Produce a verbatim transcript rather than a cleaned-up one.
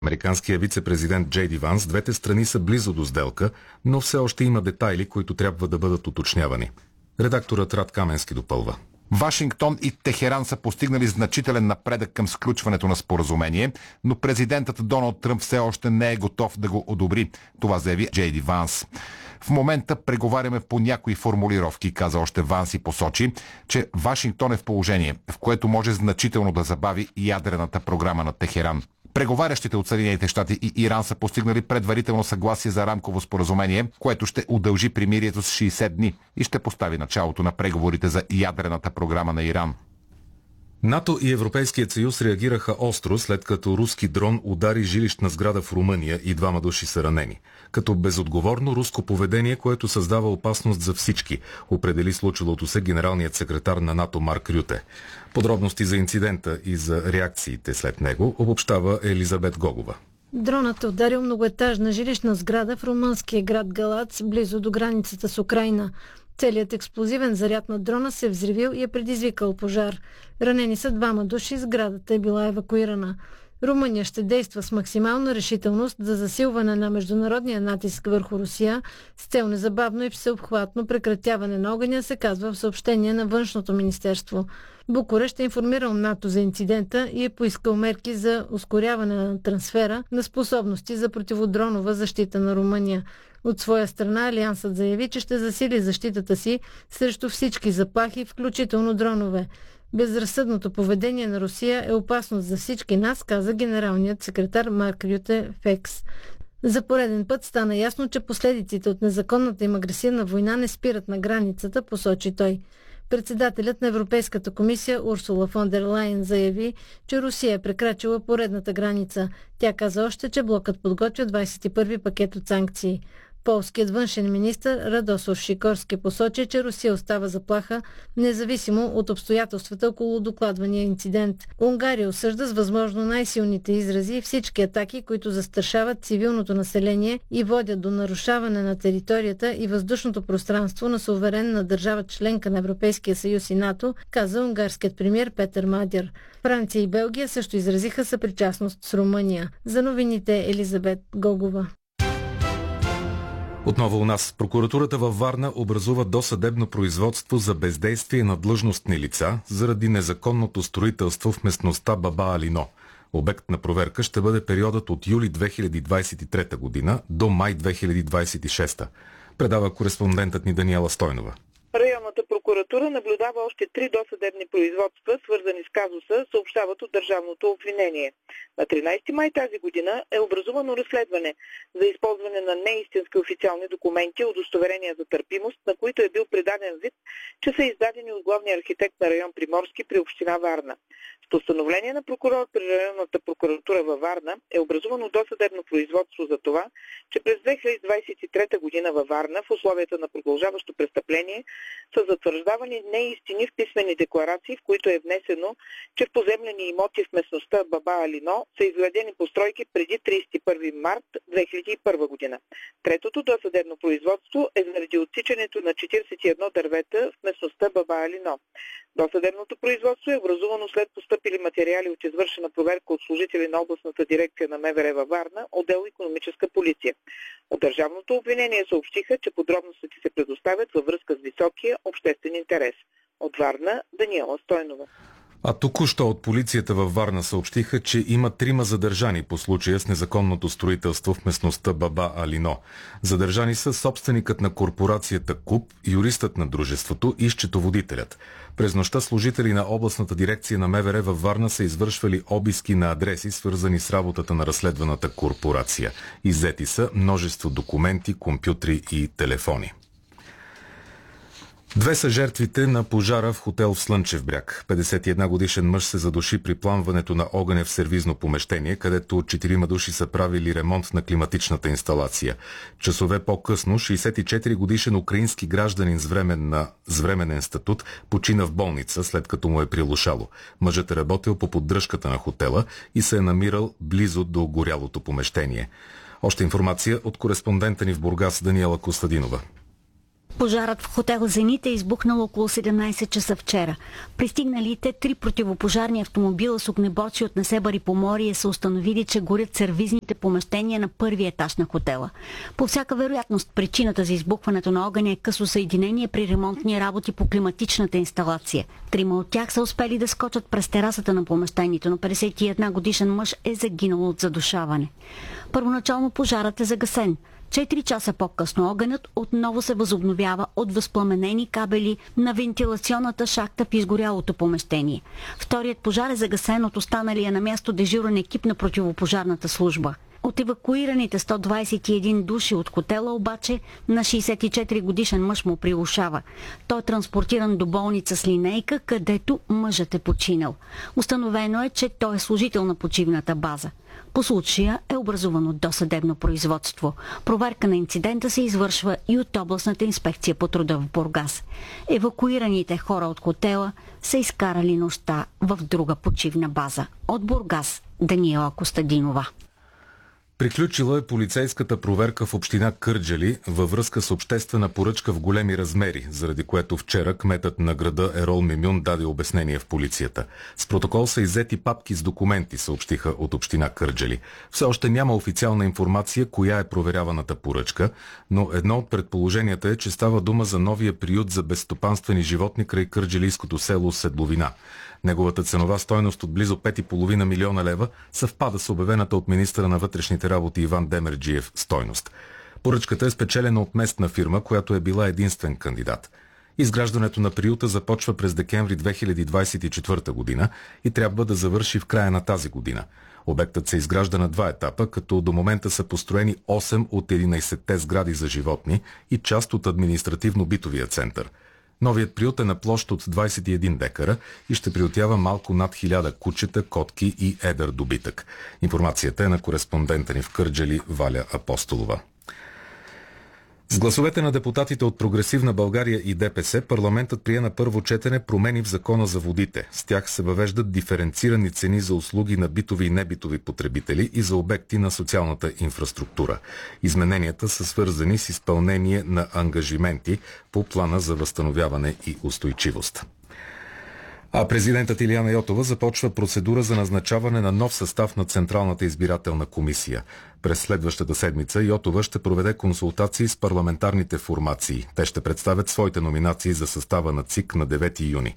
Американския вице-президент Джей Ди Ванс, двете страни са близо до сделка, но все още има детайли, които трябва да бъдат уточнявани. Редакторът Рад Каменски допълва. Вашингтон и Техеран са постигнали значителен напредък към сключването на споразумение, но президентът Доналд Тръмп все още не е готов да го одобри. Това заяви Джей Ди Ванс. В момента преговаряме по някои формулировки, каза още Ванс и посочи, че Вашингтон е в положение, в което може значително да забави ядрената програма на Техеран. Преговарящите от Съединените щати и Иран са постигнали предварително съгласие за рамково споразумение, което ще удължи примирието с шейсет дни и ще постави началото на преговорите за ядрената програма на Иран. НАТО и Европейският съюз реагираха остро, след като руски дрон удари жилищна сграда в Румъния и двама души са ранени. Като безотговорно руско поведение, което създава опасност за всички, определи случилото се генералният секретар на НАТО Марк Рюте. Подробности за инцидента и за реакциите след него обобщава Елизабет Гогова. Дронът е ударил многоетажна жилищна сграда в румънския град Галац, близо до границата с Украйна. Целият експлозивен заряд на дрона се е взривил и е предизвикал пожар. Ранени са двама души, сградата е била евакуирана. Румъния ще действа с максимална решителност за засилване на международния натиск върху Русия с цел незабавно и всеобхватно прекратяване на огъня, се казва в съобщение на Външното министерство. Букурещ е информирал НАТО за инцидента и е поискал мерки за ускоряване на трансфера на способности за противодронова защита на Румъния. От своя страна Алиансът заяви, че ще засили защитата си срещу всички заплахи, включително дронове. Безразсъдното поведение на Русия е опасност за всички нас, каза генералният секретар Марк Рюте в Екс. За пореден път стана ясно, че последиците от незаконната им агресивна война не спират на границата, посочи той. Председателят на Европейската комисия Урсула фон дер Лайен заяви, че Русия е прекрачила поредната граница. Тя каза още, че блокът подготвя двадесет и първи пакет от санкции. Полският външен министър Радосław Сикорски посочи, че Русия остава заплаха, независимо от обстоятелствата около докладвания инцидент. Унгария осъжда с възможно най-силните изрази всички атаки, които застрашават цивилното население и водят до нарушаване на територията и въздушното пространство на суверенна държава членка на Европейския съюз и НАТО, каза унгарският премиер Петър Мадяр. Франция и Белгия също изразиха съпричастност с Румъния. За новините Елизабет Гогова. Отново у нас. Прокуратурата във Варна образува досъдебно производство за бездействие на длъжностни лица заради незаконното строителство в местността Баба Алино. Обект на проверка ще бъде периодът от юли две хиляди двадесет и трета година до май две хиляди двадесет и шеста. Предава кореспондентът ни Даниела Стойнова. Районната прокуратура наблюдава още три досъдебни производства, свързани с казуса, съобщават от държавното обвинение. На тринадесети май тази година е образувано разследване за използване на неистински официални документи, удостоверения за търпимост, на които е бил придаден вид, че са издадени от главния архитект на район Приморски при община Варна. С постановление на прокурор при районната прокуратура във Варна е образувано досъдебно производство за това, че през две хиляди двадесет и трета година във Варна в условията на продължаващо престъпление са затвърждавани неистини в писмени декларации, в които е внесено, че в поземлени имоти в местността Баба Алино са изградени постройки преди тридесет и първи март две хиляди и първа година. Третото досъдебно производство е заради отсичането на четиридесет и едно дървета в местността Баба Алино. Досъдебното производство е образувано след постъпили материали от извършена проверка от служители на областната дирекция на МВР във Варна, отдел икономическа полиция. От държавното обвинение съобщиха, че подробностите се предоставят във връзка с високия обществен интерес. От Варна, Даниела Стойнова. А току-що от полицията във Варна съобщиха, че има трима задържани по случая с незаконното строителство в местността Баба Алино. Задържани са собственикът на корпорацията КУП, юристът на дружеството и счетоводителят. През нощта служители на областната дирекция на МВР във Варна са извършвали обиски на адреси, свързани с работата на разследваната корпорация. Иззети са множество документи, компютри и телефони. Две са жертвите на пожара в хотел в Слънчев бряг. петдесет и една годишен мъж се задуши при пламването на огъня в сервизно помещение, където четирима души са правили ремонт на климатичната инсталация. Часове по-късно шейсет и четири годишен украински гражданин с, временна, с временен статут почина в болница, след като му е прилушало. Мъжът е работил по поддръжката на хотела и се е намирал близо до горялото помещение. Още информация от кореспондента ни в Бургас Даниела Костадинова. Пожарът в хотел Зенит е избухнал около седемнайсет часа вчера. Пристигналите три противопожарни автомобила с огнеборци от Несебър и Поморие са установили, че горят сервизните помещения на първия етаж на хотела. По всяка вероятност, причината за избухването на огъня е късо съединение при ремонтни работи по климатичната инсталация. Трима от тях са успели да скочат през терасата на помещението, но петдесет и една годишен мъж е загинал от задушаване. Първоначално пожарът е загасен. Четири часа по-късно огънят отново се възобновява от възпламенени кабели на вентилационната шахта в изгорялото помещение. Вторият пожар е загасен от останалия на място дежурен екип на противопожарната служба. От евакуираните сто двайсет и един души от хотела обаче на шейсет и четири годишен мъж му прилушава. Той е транспортиран до болница с линейка, където мъжът е починал. Установено е, че той е служител на почивната база. По случая е образувано досъдебно производство. Проверка на инцидента се извършва и от областната инспекция по труда в Бургас. Евакуираните хора от хотела са изкарали нощта в друга почивна база. От Бургас, Даниела Костадинова. Приключила е полицейската проверка в община Кърджали във връзка с обществена поръчка в големи размери, заради което вчера кметът на града Ерол Мемюн даде обяснение в полицията. С протокол са иззети папки с документи, съобщиха от община Кърджали. Все още няма официална информация коя е проверяваната поръчка, но едно от предположенията е, че става дума за новия приют за безстопанствени животни край кърджалийското село Седловина. Неговата ценова стойност от близо пет и половина милиона лева съвпада с обявената от министъра на вътрешните работи Иван Демерджиев стойност. Поръчката е спечелена от местна фирма, която е била единствен кандидат. Изграждането на приюта започва през декември две хиляди двайсет и четвърта година и трябва да завърши в края на тази година. Обектът се изгражда на два етапа, като до момента са построени осем от единайсетте сгради за животни и част от административно-битовия център. Новият приют е на площ от двайсет и един декара и ще приютява малко над хиляда кучета, котки и едър добитък. Информацията е на кореспондента ни в Кърджали Валя Апостолова. С гласовете на депутатите от Прогресивна България и ДПС, парламентът прие на първо четене промени в Закона за водите. С тях се въвеждат диференцирани цени за услуги на битови и небитови потребители и за обекти на социалната инфраструктура. Измененията са свързани с изпълнение на ангажименти по плана за възстановяване и устойчивост. А президентът Илияна Йотова започва процедура за назначаване на нов състав на Централната избирателна комисия. През следващата седмица Йотова ще проведе консултации с парламентарните формации. Те ще представят своите номинации за състава на ЦИК на девети юни.